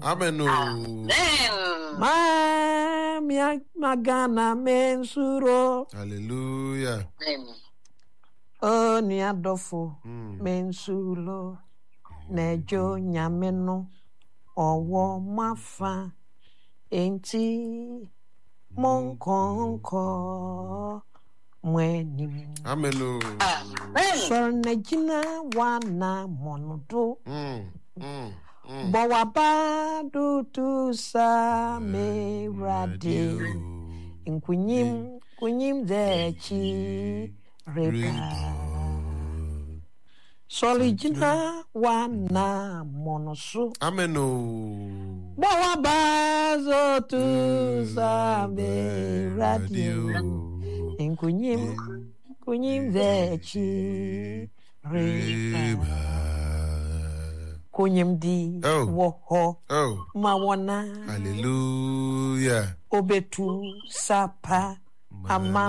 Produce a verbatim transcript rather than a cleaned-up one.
Amen. Ma mi magana mensuro. Hallelujah. Amen. Oh ni adofo Mm. mensulo. Nejo nyameno. Owo mafa. Enti monkonko. Mwenim. Amen. Amen. Sornejina wana monodo. Mm. Mm. Mm. Bawaba do to sa me rade. Nkunyim kunyim zechi reba. Solijina wana monoso. Amen. Bawaba zo to sa me radio. Nkunyim kunyim zechi reba. Kunyim di Oh. woho Oh. mawona Hallelujah. obetu sapa ama